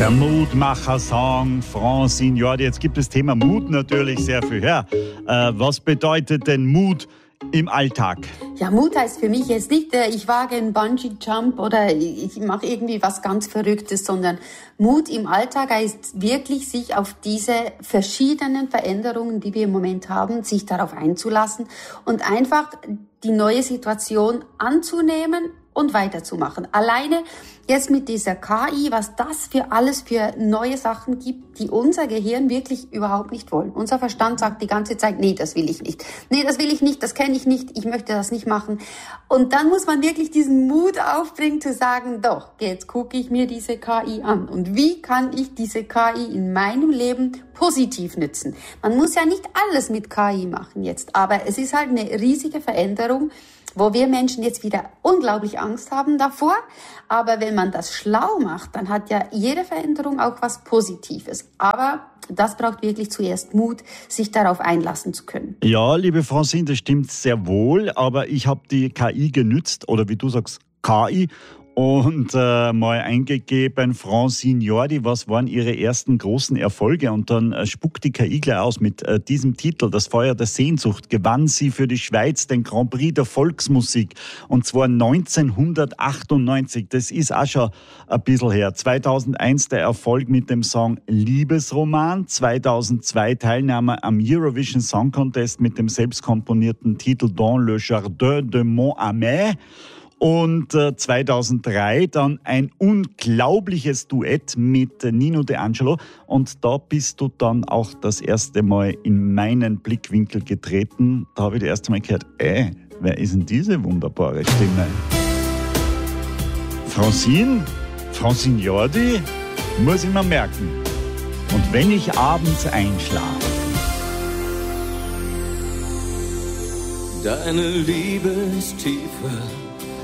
Der Mutmacher-Song, Francine Jordi. Jetzt gibt das Thema Mut natürlich sehr viel her. Was bedeutet denn Mut im Alltag? Ja, Mut heißt für mich jetzt nicht, ich wage einen Bungee-Jump oder ich mache irgendwie was ganz Verrücktes, sondern Mut im Alltag heißt wirklich, sich auf diese verschiedenen Veränderungen, die wir im Moment haben, sich darauf einzulassen und einfach die neue Situation anzunehmen und weiterzumachen. Alleine jetzt mit dieser KI, was das für alles für neue Sachen gibt, die unser Gehirn wirklich überhaupt nicht wollen. Unser Verstand sagt die ganze Zeit, nee, das will ich nicht. Nee, das will ich nicht, das kenne ich nicht, ich möchte das nicht machen. Und dann muss man wirklich diesen Mut aufbringen zu sagen, doch, jetzt gucke ich mir diese KI an. Und wie kann ich diese KI in meinem Leben positiv nutzen? Man muss ja nicht alles mit KI machen jetzt, aber es ist halt eine riesige Veränderung, wo wir Menschen jetzt wieder unglaublich Angst haben davor. Aber wenn man das schlau macht, dann hat ja jede Veränderung auch was Positives. Aber das braucht wirklich zuerst Mut, sich darauf einlassen zu können. Ja, liebe Francine, das stimmt sehr wohl. Aber ich habe die KI genützt, oder wie du sagst, KI, und mal eingegeben, Francine Jordi, was waren ihre ersten großen Erfolge? Und dann spuckt die KI gleich aus mit diesem Titel, Das Feuer der Sehnsucht, gewann sie für die Schweiz den Grand Prix der Volksmusik. Und zwar 1998, das ist auch schon ein bisschen her. 2001 der Erfolg mit dem Song Liebesroman, 2002 Teilnahme am Eurovision Song Contest mit dem selbstkomponierten Titel Dans le Jardin de Monthamer. Und 2003 dann ein unglaubliches Duett mit Nino De Angelo. Und da bist du dann auch das erste Mal in meinen Blickwinkel getreten. Da habe ich das erste Mal gehört, wer ist denn diese wunderbare Stimme? Francine Jordi, muss ich mir merken. Und wenn ich abends einschlafe. Deine Liebe ist tiefer